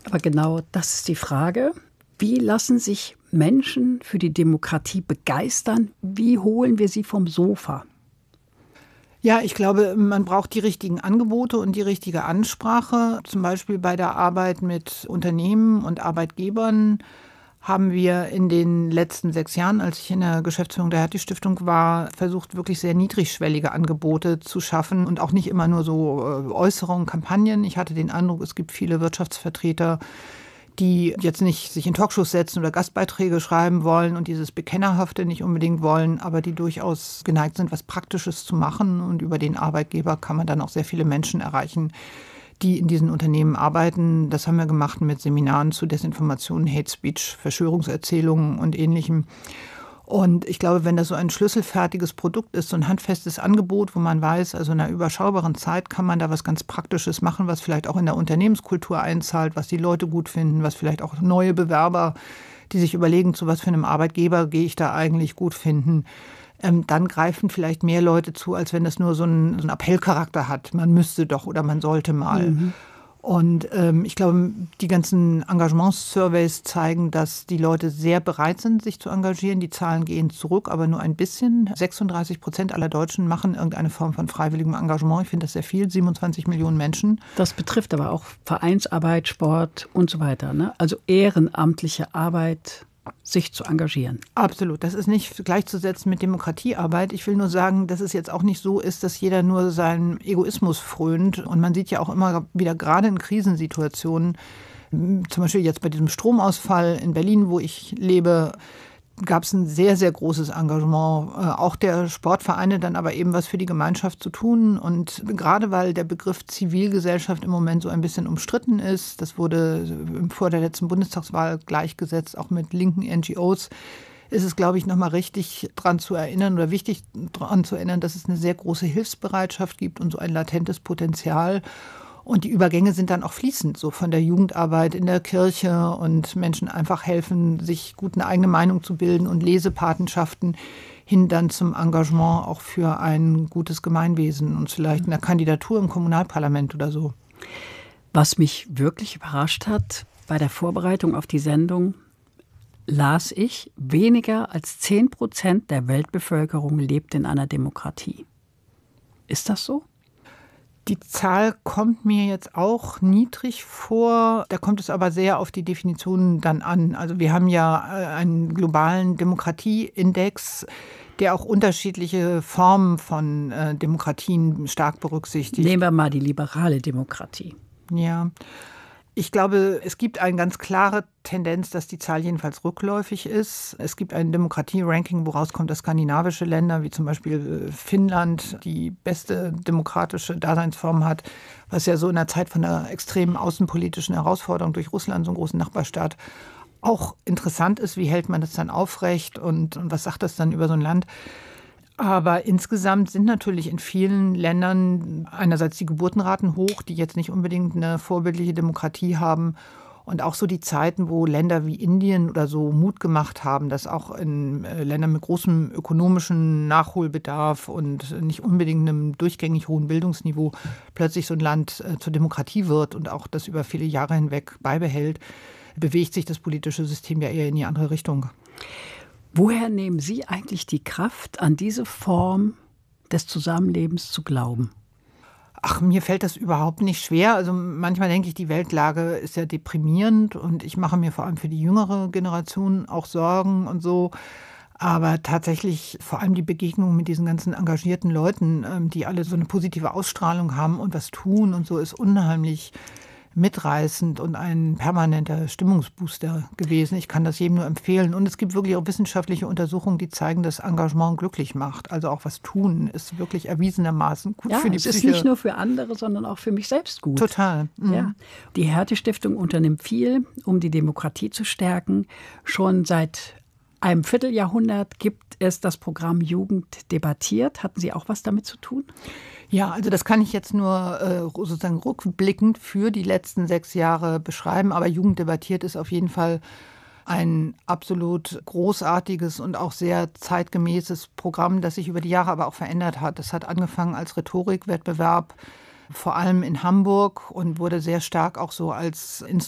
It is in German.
Aber genau das ist die Frage. Wie lassen sich Menschen für die Demokratie begeistern? Wie holen wir sie vom Sofa? Ja, ich glaube, man braucht die richtigen Angebote und die richtige Ansprache. Zum Beispiel bei der Arbeit mit Unternehmen und Arbeitgebern haben wir in den letzten 6 Jahren, als ich in der Geschäftsführung der Hertie-Stiftung war, versucht, wirklich sehr niedrigschwellige Angebote zu schaffen und auch nicht immer nur so Äußerungen, Kampagnen. Ich hatte den Eindruck, es gibt viele Wirtschaftsvertreter, die jetzt nicht sich in Talkshows setzen oder Gastbeiträge schreiben wollen und dieses Bekennerhafte nicht unbedingt wollen, aber die durchaus geneigt sind, was Praktisches zu machen. Und über den Arbeitgeber kann man dann auch sehr viele Menschen erreichen, die in diesen Unternehmen arbeiten. Das haben wir gemacht mit Seminaren zu Desinformation, Hate Speech, Verschwörungserzählungen und Ähnlichem. Und ich glaube, wenn das so ein schlüsselfertiges Produkt ist, so ein handfestes Angebot, wo man weiß, also in einer überschaubaren Zeit kann man da was ganz Praktisches machen, was vielleicht auch in der Unternehmenskultur einzahlt, was die Leute gut finden, was vielleicht auch neue Bewerber, die sich überlegen, zu was für einem Arbeitgeber gehe ich da eigentlich, gut finden, dann greifen vielleicht mehr Leute zu, als wenn das nur so einen Appellcharakter hat. Man müsste doch oder man sollte mal. Und ich glaube, die ganzen Engagements-Surveys zeigen, dass die Leute sehr bereit sind, sich zu engagieren. Die Zahlen gehen zurück, aber nur ein bisschen. 36% aller Deutschen machen irgendeine Form von freiwilligem Engagement. Ich finde das sehr viel, 27 Millionen Menschen. Das betrifft aber auch Vereinsarbeit, Sport und so weiter, ne? Also ehrenamtliche Arbeit, sich zu engagieren. Absolut. Das ist nicht gleichzusetzen mit Demokratiearbeit. Ich will nur sagen, dass es jetzt auch nicht so ist, dass jeder nur seinem Egoismus frönt. Und man sieht ja auch immer wieder, gerade in Krisensituationen, zum Beispiel jetzt bei diesem Stromausfall in Berlin, wo ich lebe, gab es ein sehr, sehr großes Engagement, auch der Sportvereine, dann aber eben was für die Gemeinschaft zu tun. Und gerade weil der Begriff Zivilgesellschaft im Moment so ein bisschen umstritten ist, das wurde vor der letzten Bundestagswahl gleichgesetzt, auch mit linken NGOs, ist es, glaube ich, nochmal richtig dran zu erinnern oder wichtig dran zu erinnern, dass es eine sehr große Hilfsbereitschaft gibt und so ein latentes Potenzial. Und die Übergänge sind dann auch fließend, so von der Jugendarbeit in der Kirche und Menschen einfach helfen, sich gut eine eigene Meinung zu bilden und Lesepatenschaften hin dann zum Engagement auch für ein gutes Gemeinwesen und vielleicht eine Kandidatur im Kommunalparlament oder so. Was mich wirklich überrascht hat bei der Vorbereitung auf die Sendung, las ich, weniger als 10% der Weltbevölkerung lebt in einer Demokratie. Ist das so? Die Zahl kommt mir jetzt auch niedrig vor. Da kommt es aber sehr auf die Definitionen dann an. Also wir haben ja einen globalen Demokratieindex, der auch unterschiedliche Formen von Demokratien stark berücksichtigt. Nehmen wir mal die liberale Demokratie. Ja. Ich glaube, es gibt eine ganz klare Tendenz, dass die Zahl jedenfalls rückläufig ist. Es gibt ein Demokratie-Ranking, woraus kommt, dass skandinavische Länder, wie zum Beispiel Finnland, die beste demokratische Daseinsform hat, was ja so in der Zeit von einer extremen außenpolitischen Herausforderung durch Russland, so einen großen Nachbarstaat, auch interessant ist. Wie hält man das dann aufrecht und was sagt das dann über so ein Land? Aber insgesamt sind natürlich in vielen Ländern einerseits die Geburtenraten hoch, die jetzt nicht unbedingt eine vorbildliche Demokratie haben. Und auch so die Zeiten, wo Länder wie Indien oder so Mut gemacht haben, dass auch in Ländern mit großem ökonomischen Nachholbedarf und nicht unbedingt einem durchgängig hohen Bildungsniveau plötzlich so ein Land zur Demokratie wird und auch das über viele Jahre hinweg beibehält, bewegt sich das politische System ja eher in die andere Richtung. Woher nehmen Sie eigentlich die Kraft, an diese Form des Zusammenlebens zu glauben? Ach, mir fällt das überhaupt nicht schwer. Also manchmal denke ich, die Weltlage ist ja deprimierend und ich mache mir vor allem für die jüngere Generation auch Sorgen und so. Aber tatsächlich vor allem die Begegnung mit diesen ganzen engagierten Leuten, die alle so eine positive Ausstrahlung haben und was tun und so, ist unheimlich mitreißend und ein permanenter Stimmungsbooster gewesen. Ich kann das jedem nur empfehlen. Und es gibt wirklich auch wissenschaftliche Untersuchungen, die zeigen, dass Engagement glücklich macht. Also auch was tun ist wirklich erwiesenermaßen gut für die Psyche. Es ist nicht nur für andere, sondern auch für mich selbst gut. Total. Mhm. Ja. Die Hertie-Stiftung unternimmt viel, um die Demokratie zu stärken. Schon seit einem Vierteljahrhundert gibt es das Programm Jugend debattiert. Hatten Sie auch was damit zu tun? Ja, also das kann ich jetzt nur sozusagen rückblickend für die letzten 6 Jahre beschreiben. Aber Jugend debattiert ist auf jeden Fall ein absolut großartiges und auch sehr zeitgemäßes Programm, das sich über die Jahre aber auch verändert hat. Das hat angefangen als Rhetorikwettbewerb, vor allem in Hamburg, und wurde sehr stark auch so als